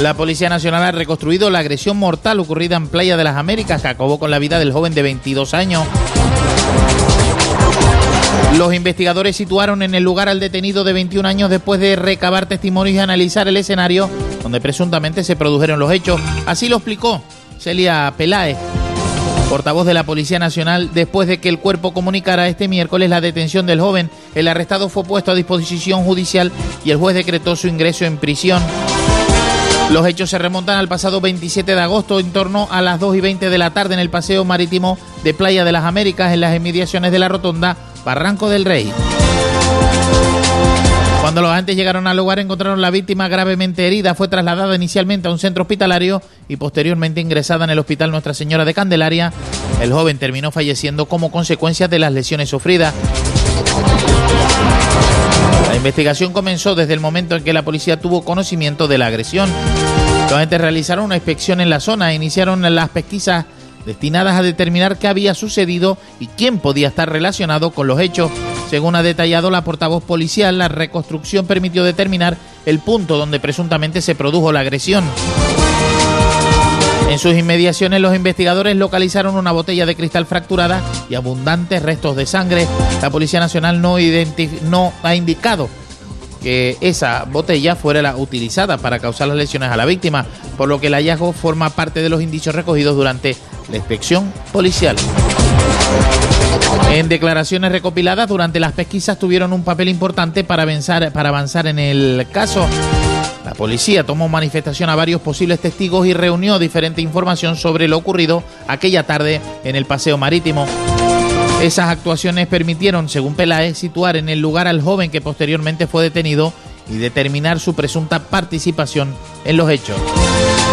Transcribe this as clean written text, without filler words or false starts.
La Policía Nacional ha reconstruido la agresión mortal ocurrida en Playa de las Américas, que acabó con la vida del joven de 22 años. Los investigadores situaron en el lugar al detenido de 21 años después de recabar testimonios y analizar el escenario donde presuntamente se produjeron los hechos. Así lo explicó Celia Peláez, portavoz de la Policía Nacional, después de que el cuerpo comunicara este miércoles la detención del joven. El arrestado fue puesto a disposición judicial y el juez decretó su ingreso en prisión. Los hechos se remontan al pasado 27 de agosto, en torno a las 2:20 de la tarde, en el paseo marítimo de Playa de las Américas, en las inmediaciones de la rotonda Barranco del Rey. Cuando los agentes llegaron al lugar, encontraron la víctima gravemente herida. Fue trasladada inicialmente a un centro hospitalario y posteriormente ingresada en el Hospital Nuestra Señora de Candelaria. El joven terminó falleciendo como consecuencia de las lesiones sufridas. La investigación comenzó desde el momento en que la policía tuvo conocimiento de la agresión. Los agentes realizaron una inspección en la zona e iniciaron las pesquisas destinadas a determinar qué había sucedido y quién podía estar relacionado con los hechos. Según ha detallado la portavoz policial, la reconstrucción permitió determinar el punto donde presuntamente se produjo la agresión. En sus inmediaciones, los investigadores localizaron una botella de cristal fracturada y abundantes restos de sangre. La Policía Nacional no ha indicado que esa botella fuera la utilizada para causar las lesiones a la víctima, por lo que el hallazgo forma parte de los indicios recogidos durante la inspección policial. En declaraciones recopiladas durante las pesquisas tuvieron un papel importante para avanzar en el caso. La policía tomó manifestación a varios posibles testigos y reunió diferente información sobre lo ocurrido aquella tarde en el paseo marítimo. Esas actuaciones permitieron, según Peláez, situar en el lugar al joven que posteriormente fue detenido y determinar su presunta participación en los hechos.